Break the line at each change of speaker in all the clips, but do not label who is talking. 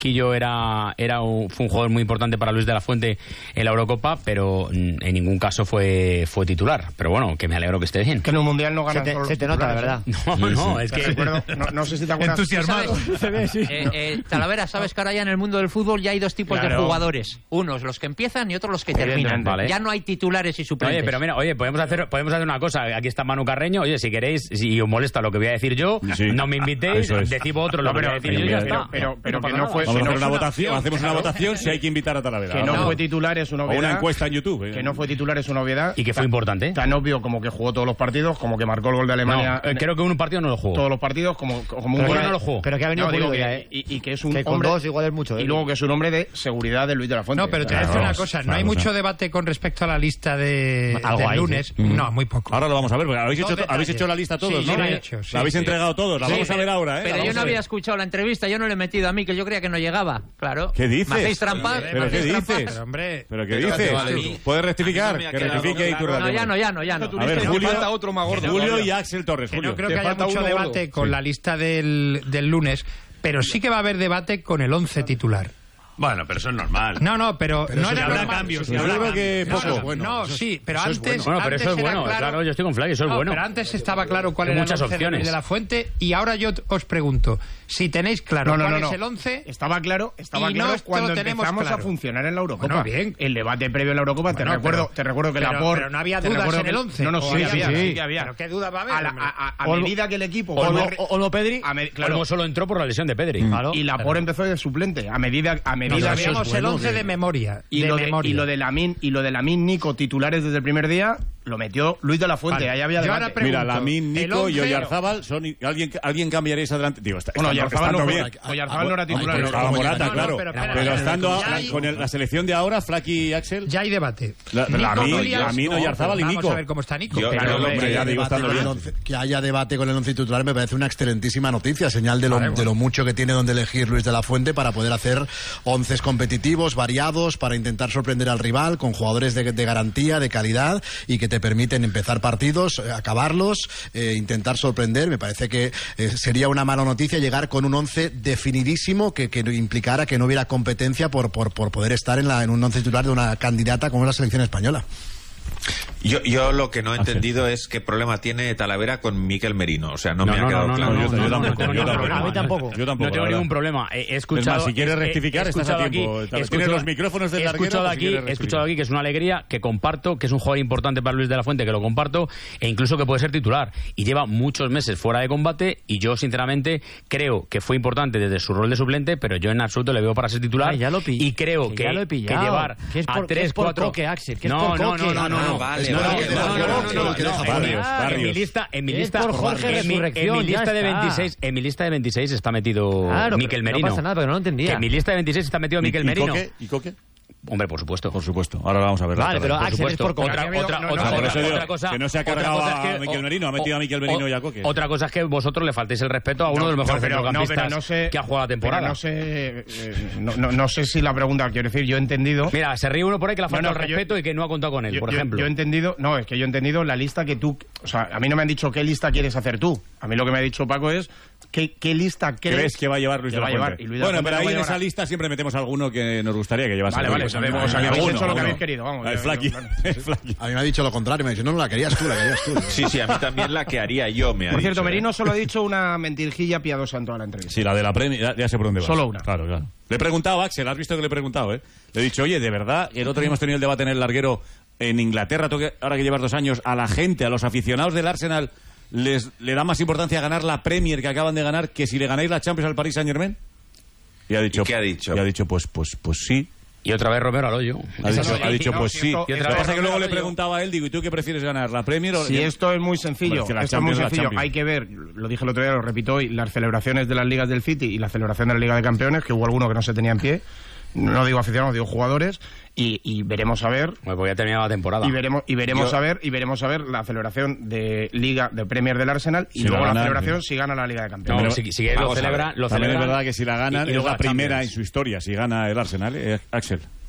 Isquillo fue un jugador muy importante para Luis de la Fuente en la Eurocopa, pero en ningún caso fue titular. Pero bueno, que me alegro que esté bien.
Que en un mundial no ganan
se te nota, la verdad.
No, es que
recuerdo, no sé si te acuerdas.
Entusiasmado.
Talavera, sabes que ahora ya en el mundo del fútbol ya hay dos tipos de jugadores. Unos los que empiezan y otros los que terminan.
Vale.
Ya no hay titulares y suplentes.
Oye, pero mira, podemos hacer una cosa. Aquí está Manu Carreño. Oye, si queréis, si os molesta lo que voy a decir yo, no me invitéis, decimos otro lo que voy a decir yo y ya está.
Pero que no fue...
Vamos a hacer una votación, hacemos una votación si hay que invitar a Talavera.
Que no fue titular es una obviedad.
O una encuesta en YouTube.
Que no fue titular es una obviedad.
Y que fue importante.
Tan obvio como que jugó todos los partidos, como que marcó el gol de Alemania.
No, creo que un partido no lo jugó.
Todos los partidos, como un
gol no lo jugó.
Pero que ha venido
digo
ya,
y que es un
que con
hombre,
dos igual es mucho.
Y luego que es un hombre de seguridad de Luis de la Fuente.
No, pero te voy a decir una cosa. No hay mucho debate con respecto a la lista del lunes. No, muy poco.
Ahora lo vamos a ver, porque habéis hecho la lista todos, ¿no? La habéis entregado todos. La vamos a ver ahora, ¿eh?
Pero yo no había escuchado la entrevista, yo no le he metido a mí, que yo creía que no llegaba. Claro.
¿Qué dices?
¿Me hacéis trampas?
¿Pero qué dices? ¿Pero qué dices? ¿Puedes rectificar? Que rectifique y tú
ya no.
A ver, Julio y Axel Torres.
No creo que haya mucho debate con la lista del lunes, pero sí que va a haber debate con el 11 titular.
Bueno, pero eso es normal.
No, pero no era normal.
Cambios.
Yo creo que poco.
No, sí, pero antes...
Bueno, pero eso es bueno, claro, yo estoy con Flavio, eso es bueno.
Pero antes estaba claro cuál era
muchas
el 11
opciones
de la Fuente, y ahora yo os pregunto, si tenéis claro cuál es el 11...
Estaba claro cuando empezamos a funcionar en la Eurocopa.
Bueno, bien.
El debate previo en la Eurocopa, te recuerdo que Laporte...
Pero no había dudas en el 11.
No, sí había.
¿Pero qué duda va a haber?
A medida que el equipo...
Olmo Pedri...
Olmo solo entró por la lesión de Pedri.
Y Laporte empezó de suplente. A medida
el 11 de memoria.
Y lo de Lamine, Nico, titulares desde el primer día, lo metió Luis de la Fuente.
Vale.
Ahí había debate.
Mira, Lamine, Nico y Oyarzábal son... ¿Alguien cambiaría esa delante? Digo,
Oyarzábal
no
era titular.
Estaba Morata, claro. Pero estando con la selección de ahora, Flaky y Axel...
Ya hay debate.
Lamine, Oyarzábal y Nico.
Vamos a ver cómo está Nico.
Que haya debate con el 11 titular me parece una excelentísima noticia, señal de lo mucho que tiene donde elegir Luis de la Fuente para poder hacer 11 competitivos, variados, para intentar sorprender al rival con jugadores de garantía, de calidad y que te permiten empezar partidos, acabarlos, intentar sorprender. Me parece que sería una mala noticia llegar con un 11 definidísimo que implicara que no hubiera competencia por poder estar en un 11 titular de una candidata como es la selección española.
Yo lo que no he entendido es qué problema tiene Talavera con Mikel Merino. O sea, no me ha quedado claro.
A mí tampoco.
No tengo ningún problema. He escuchado...
Es más, si quieres rectificar, estás a tiempo. Tienes los micrófonos del larguero.
He escuchado aquí que es una alegría, que comparto, que es un jugador importante para Luis de la Fuente, que lo comparto, e incluso que puede ser titular. Y lleva muchos meses fuera de combate, y yo, sinceramente, creo que fue importante desde su rol de suplente, pero yo en absoluto le veo para ser titular. Y creo que llevar a 3, 4...
No, vale.
En mi lista de 26 está metido Mikel Merino.
No pasa nada, pero no lo entendía.
En mi lista de 26 está metido Mikel Merino.
¿Y Coque?
Hombre, por supuesto.
Ahora vamos a ver.
Vale, pero Axel es por
otra cosa
que no se ha cargado a Mikel Merino, ha metido a Mikel Merino y a Coque.
Otra cosa es que vosotros le faltéis el respeto a uno de los mejores centrocampistas que ha jugado la temporada.
No sé si la pregunta, quiero decir, yo he entendido...
Mira, se ríe uno por ahí que le ha faltado el respeto y que no ha contado con él, por ejemplo.
Yo he entendido la lista que tú... O sea, a mí no me han dicho qué lista quieres hacer tú. A mí lo que me ha dicho Paco es qué lista
crees que va a llevar Luis de la Fuente. Bueno, pero ahí en esa lista siempre metemos alguno que nos gustaría que llevase.
Vale, sabemos. O sea, que habéis hecho lo que habéis querido, vamos.
El Flaky.
A mí me ha dicho lo contrario, me ha dicho, no, la querías tú.
Sí, a mí también la que haría yo me ha
Por cierto,
dicho,
Merino solo ha dicho una mentirijilla piadosa en toda la entrevista.
Sí, la de la Premier, ya sé por dónde va.
Solo una.
Claro. Le he preguntado a Axel, has visto que le he preguntado, Le he dicho, oye, de verdad, el otro día hemos tenido el debate en el larguero en Inglaterra, ahora que llevas 2 años, a la gente, a los aficionados del Arsenal, le da más importancia ganar la Premier que acaban de ganar que si le ganáis la Champions al Paris Saint-Germain. Y ha dicho,
¿qué ha dicho?
Y ha dicho, pues sí.
Y otra vez Romero al hoyo.
Ha dicho pues sí. Lo que pasa es que luego le preguntaba a él, digo, ¿y tú qué prefieres ganar, la Premier o...?
Sí, esto es muy sencillo. Hay que ver, lo dije el otro día, lo repito hoy, las celebraciones de las ligas del City y la celebración de la Liga de Campeones, que hubo alguno que no se tenía en pie. No digo aficionados, digo jugadores, y veremos a ver.
Pues ya terminado la temporada.
Y veremos a ver la celebración de Liga de Premier del Arsenal y luego la celebración si gana la Liga de Campeones.
No, si lo celebra.
También es verdad que si la ganan es la primera en su historia, si gana el Arsenal, Axel.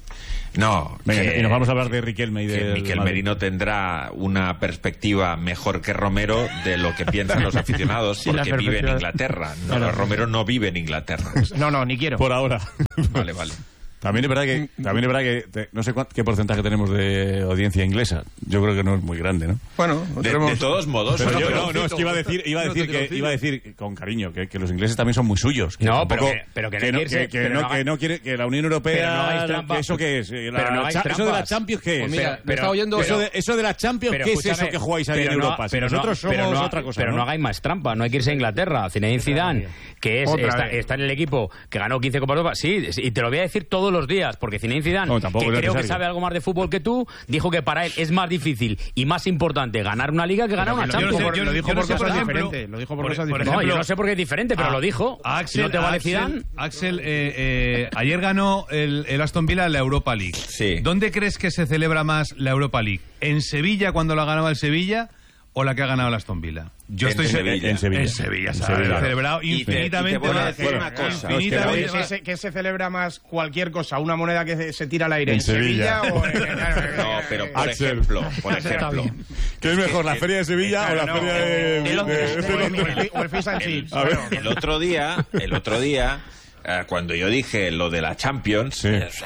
No,
venga, y nos vamos a hablar de Riquelme y de
Miquel Merino tendrá una perspectiva mejor que Romero de lo que piensan los aficionados, sí, porque vive en Inglaterra. No, Romero no vive en Inglaterra.
No, ni quiero.
Por ahora.
Vale.
También es verdad que no sé qué porcentaje tenemos de audiencia inglesa. Yo creo que no es muy grande, ¿no?
Bueno,
de todos modos.
Pero es que iba a decir con cariño que los ingleses también son muy suyos. Que
no,
tampoco,
pero que
no quiere que la Unión Europea. Que ¿eso qué es? ¿Eso de la Champions qué es?
Pues mira, está oyendo
eso de la Champions, ¿qué es eso que jugáis ahí en Europa? Si nosotros somos otra cosa.
Pero no hagáis más trampa, no hay que irse a Inglaterra. Zinedine Zidane, que está en el equipo que ganó 15 Copas de Europa. Sí, y te lo voy a decir todos los días, porque Zinedine Zidane, que creo que sabe algo más de fútbol que tú, dijo que para él es más difícil y más importante ganar una liga que ganar una Champions.
Lo dijo por cosas diferentes.
No, yo no sé por qué es diferente, pero lo dijo.
Axel,
¿no te vale Zidane?
Axel, ayer ganó el Aston Villa la Europa League.
Sí.
¿Dónde crees que se celebra más la Europa League? ¿En Sevilla cuando la ganaba el Sevilla o la que ha ganado el Aston Villa? Yo estoy
en
Sevilla, ¿sabes? Celebrado infinitamente.
Y te voy a decir una cosa.
¿Qué se celebra más cualquier cosa? ¿Una moneda que se tira al aire
en Sevilla?
No, pero por ejemplo.
¿Qué es mejor, la feria de Sevilla o la feria de
Londres? O el Fish and Chips.
El otro día, cuando yo dije lo de la Champions,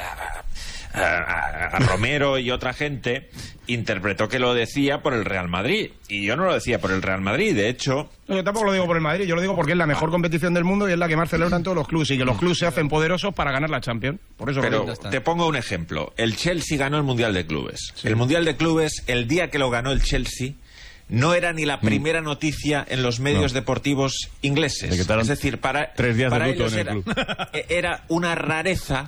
a Romero y otra gente interpretó que lo decía por el Real Madrid, y yo no lo decía por el Real Madrid. De hecho,
yo tampoco lo digo por el Madrid, yo lo digo porque es la mejor competición del mundo y es la que más celebran todos los clubes, y que los clubes se hacen poderosos para ganar la Champions. Por eso.
Pero te pongo un ejemplo. El Chelsea ganó el Mundial de Clubes. Sí. El Mundial de Clubes, el día que lo ganó el Chelsea, no era ni la primera noticia en los medios deportivos ingleses. Es decir, para ellos era una rareza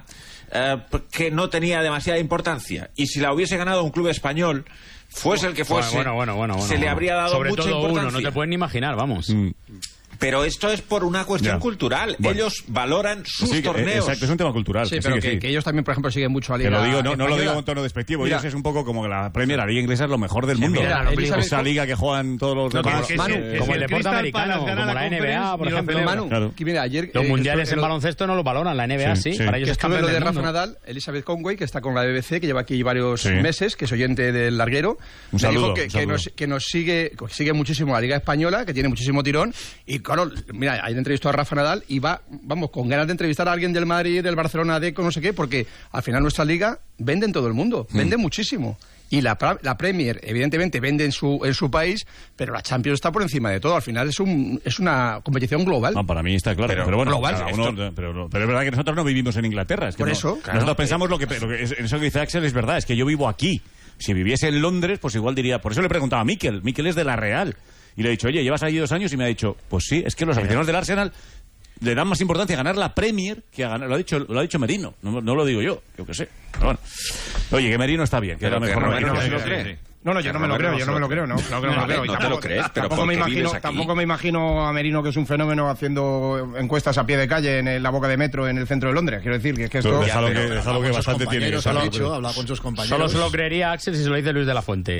que no tenía demasiada importancia, y si la hubiese ganado un club español, fuese el que fuese, se le habría dado
sobre
mucha
todo
importancia.
No te pueden ni imaginar, vamos.
Pero esto es por una cuestión cultural. Bueno. Ellos valoran sus torneos.
Exacto, es un tema cultural.
Sí, pero que ellos también, por ejemplo, siguen mucho a la liga.
Que lo digo, no lo digo con tono despectivo. Mira, ellos es un poco como que la Premier, la liga inglesa es lo mejor del mundo.
Mira,
esa liga que juegan todos los demás.
Como el deporte americano, como la NBA, por ejemplo.
Manu, mira, ayer,
los mundiales en baloncesto no lo valoran, la NBA sí. Para ellos es
campeón del mundo. Lo de Rafa Nadal, Elizabeth Conway, que está con la BBC, que lleva aquí varios meses, que es oyente del Larguero,
un saludo,
que nos sigue muchísimo la liga española, que tiene muchísimo tirón, y claro, mira, ayer entrevistó a Rafa Nadal y vamos con ganas de entrevistar a alguien del Madrid, del Barcelona, de no sé qué, porque al final nuestra liga vende en todo el mundo, vende muchísimo. Y la Premier, evidentemente, vende en su país, pero la Champions está por encima de todo. Al final es una competición global.
No, para mí está claro. Pero bueno, global, pero es verdad que nosotros no vivimos en Inglaterra. Es que
por eso.
Nosotros pensamos eso que dice Axel es verdad, es que yo vivo aquí. Si viviese en Londres, pues igual diría... Por eso le preguntaba a Mikel. Mikel es de La Real. Y le he dicho, oye, llevas allí 2 años, y me ha dicho, pues sí, es que los aficionados del Arsenal le dan más importancia a ganar la Premier que a ganar. Lo ha dicho Merino, no lo digo yo qué sé. Pero bueno. Oye, que Merino está bien, que era mejor.
No se lo cree.
No, yo no me lo creo,
No te lo crees, pero
tampoco me imagino a Merino, que es un fenómeno, haciendo encuestas a pie de calle en la boca de metro en el centro de Londres. Quiero decir que esto...
Déjalo que bastante tiene.
Habla con sus compañeros.
Solo se lo creería Axel si se lo dice Luis de la Fuente.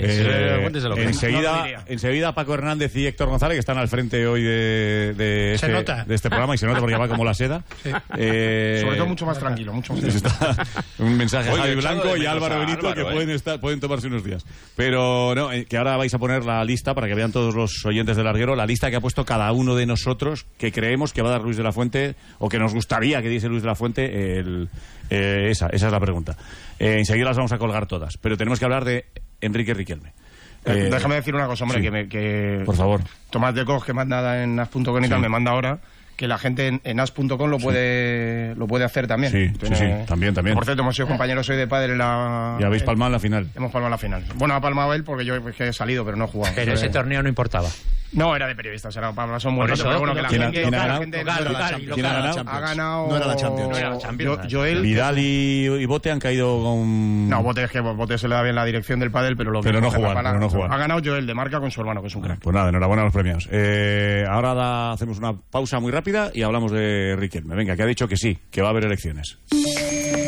Enseguida Paco Hernández y Héctor González, que están al frente hoy de este programa, y se nota porque va como la seda.
Sobre todo mucho más tranquilo.
Un mensaje a Javi Blanco y Álvaro Benito, que pueden tomarse unos días. Pero no, que ahora vais a poner la lista para que vean todos los oyentes del Larguero, la lista que ha puesto cada uno de nosotros, que creemos que va a dar Luis de la Fuente, o que nos gustaría que diese Luis de la Fuente. Esa es la pregunta. Enseguida las vamos a colgar todas, pero tenemos que hablar de Enrique Riquelme.
Déjame decir una cosa, hombre,
sí.
que
por favor.
Tomás de Cos, que manda en as.com y tal, me manda ahora que la gente en as.com lo puede hacer también.
Sí, también.
Por cierto, hemos sido compañeros hoy de padre en la...
Y habéis palmado en la final.
Hemos palmado en la final. Bueno, ha palmado él porque yo he salido, pero no he jugado.
Pero ese torneo no importaba.
No, era de periodistas, son buenos. Pero bueno, que la gente...
¿Quién ha
ganado? Ha ganado...
No era la Champions.
Joel...
Vidal y Bote han caído con...
No, Bote se le da bien la dirección del pádel, pero
no jugar.
Ha ganado Joel de Marca con su hermano, que es un crack.
Pues nada, enhorabuena a los premiados. Ahora hacemos una pausa muy rápida y hablamos de Riquelme. Venga, que ha dicho que sí, que va a haber elecciones.